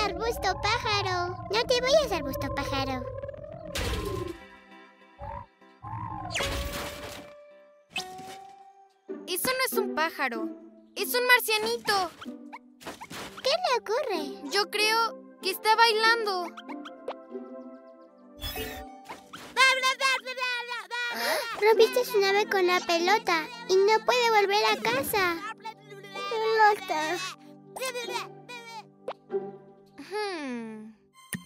arbusto pájaro. No te vayas, arbusto pájaro. Eso no es un pájaro. Es un marcianito. ¿Qué le ocurre? Yo creo que está bailando. Rompiste su nave con la pelota y no puede volver a casa. Pelota.